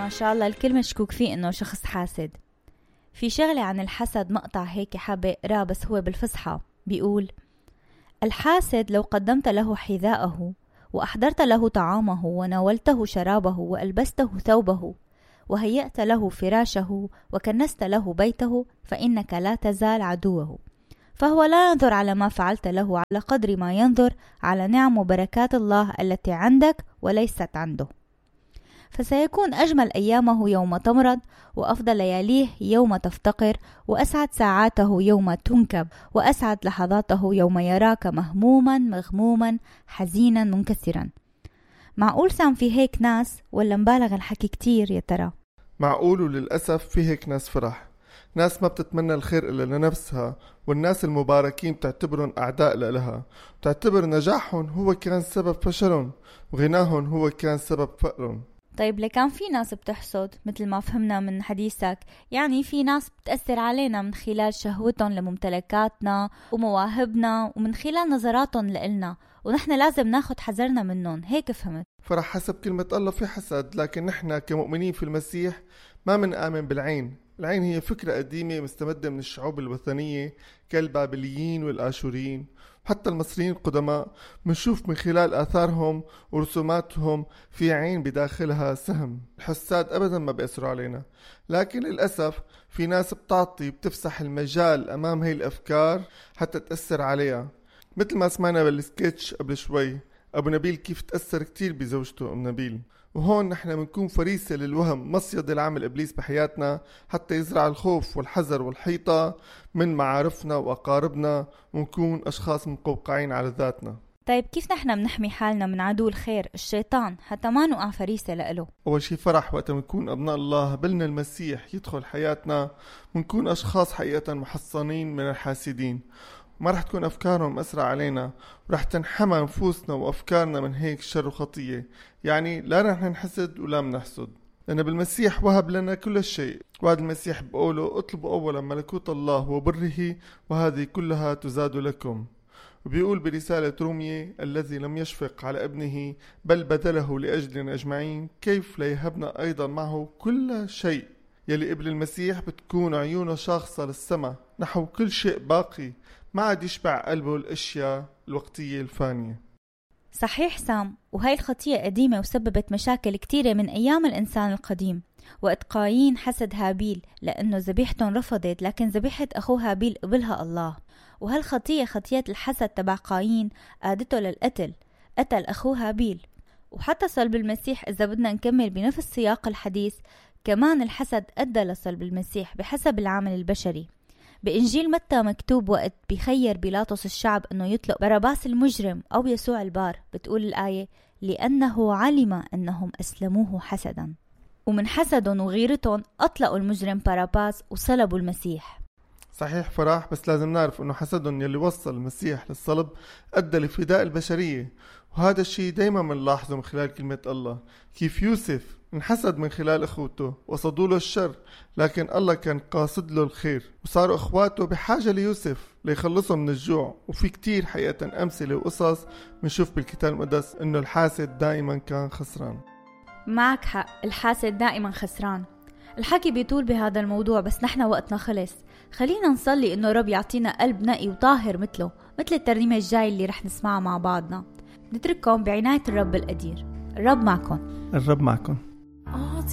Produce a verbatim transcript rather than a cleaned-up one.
ما شاء الله الكل مشكوك فيه إنه شخص حاسد. في شغلة عن الحسد مقطع هيك حابة اقراه بس هو بالفصحى، بيقول: الحاسد لو قدمت له حذاءه وأحضرت له طعامه وناولته شرابه وألبسته ثوبه وهيأت له فراشه وكنست له بيته فإنك لا تزال عدوه، فهو لا ينظر على ما فعلت له على قدر ما ينظر على نعم وبركات الله التي عندك وليست عنده. فسيكون أجمل أيامه يوم تمرض، وأفضل لياليه يوم تفتقر، وأسعد ساعاته يوم تنكب، وأسعد لحظاته يوم يراك مهموما مغموما حزينا منكسرا. معقول سام في هيك ناس ولا مبالغ الحكي كتير يا ترى؟ معقول، وللأسف في هيك ناس فرح، ناس ما بتتمنى الخير إلا لنفسها، والناس المباركين بتعتبرهم أعداء لها، بتعتبر نجاحهم هو كان سبب فشلهم وغناهم هو كان سبب فقرهم. طيب لكان في ناس بتحسد مثل ما فهمنا من حديثك، يعني في ناس بتأثر علينا من خلال شهوتهم لممتلكاتنا ومواهبنا ومن خلال نظراتهم لإلنا، ونحن لازم ناخد حذرنا منهم، هيك فهمت؟ فرح حسب كلمة الله في حسد، لكن نحن كمؤمنين في المسيح ما من آمن بالعين. العين هي فكرة قديمة مستمدة من الشعوب الوثنية كالبابليين والآشوريين، حتى المصريين القدماء منشوف من خلال آثارهم ورسوماتهم في عين بداخلها سهم. الحساد أبدا ما بيأثروا علينا، لكن للأسف في ناس بتعطي بتفسح المجال أمام هاي الأفكار حتى تأثر عليها، مثل ما سمعنا بالسكتش قبل شوي أبو نبيل كيف تأثر كتير بزوجته أم نبيل. وهون نحن منكون فريسة للوهم، مصيد العمل إبليس بحياتنا حتى يزرع الخوف والحذر والحيطة من معارفنا وأقاربنا، ونكون أشخاص مقوقعين على ذاتنا. طيب كيف نحن بنحمي حالنا من عدو الخير الشيطان حتى ما نقع فريسة لإله؟ أول شي فرح وقت منكون أبناء الله بلنا المسيح يدخل حياتنا، ونكون أشخاص حقيقة محصنين من الحاسدين، ما رح تكون أفكارهم أسرع علينا، ورح تنحمى نفوسنا وأفكارنا من هيك شر وخطية. يعني لا رح نحسد ولا منحسد، لأن بالمسيح وهب لنا كل شيء، وهذا المسيح بقوله: اطلبوا أولا ملكوت الله وبره وهذه كلها تزاد لكم. وبيقول برسالة رومية: الذي لم يشفق على ابنه بل بذله لأجلنا أجمعين كيف لا يهبنا أيضا معه كل شيء. يلي قبل المسيح بتكون عيونه شاخصة للسماء نحو كل شيء باقي، ما عاد يشبع قلبه الأشياء الوقتية الفانية. صحيح سام، وهي الخطية قديمة وسببت مشاكل كتيرة من أيام الإنسان القديم. وقت قايين حسد هابيل لأنه ذبيحتهم رفضت، لكن ذبيحة أخوه هابيل قبلها الله. وهالخطية خطية الحسد تبع قايين آدته للقتل، قتل أخوه هابيل. وحتى صلب المسيح إذا بدنا نكمل بنفس سياق الحديث، كمان الحسد أدى لصلب المسيح بحسب العمل البشري. بإنجيل متى مكتوب وقت بيخير بيلاطس الشعب أنه يطلق باراباس المجرم أو يسوع البار، بتقول الآية: لأنه علم أنهم أسلموه حسدا. ومن حسدهم وغيرتهم أطلقوا المجرم باراباس وصلبوا المسيح. صحيح فرح، بس لازم نعرف أنه حسدهم يلي وصل المسيح للصلب أدى لفداء البشرية، وهذا الشيء دايما منلاحظه من خلال كلمة الله. كيف يوسف انحسد من خلال اخوته وصدوا له الشر، لكن الله كان قاصد له الخير، وصاروا اخواته بحاجة ليوسف ليخلصهم من الجوع. وفي كتير حقيقة امثلة وقصص بنشوف بالكتاب المقدس انه الحاسد دائما كان خسران. معك حق، الحاسد دائما خسران. الحكي بيطول بهذا الموضوع بس نحن وقتنا خلص. خلينا نصلي انه رب يعطينا قلب نقي وطاهر مثله، مثل الترنيمة الجاي اللي رح نسمعها مع بعضنا. نترككم بعناية الرب القدير. الرب معكم. الرب معكم.